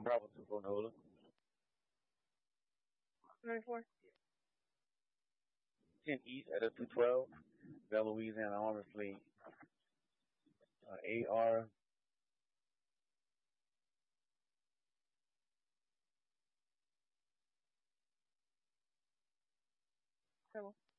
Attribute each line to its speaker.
Speaker 1: Bravo 2 Nola.
Speaker 2: 94.
Speaker 1: 10 East at a 212. Bell Louisiana Army Fleet. AR.
Speaker 2: Trouble.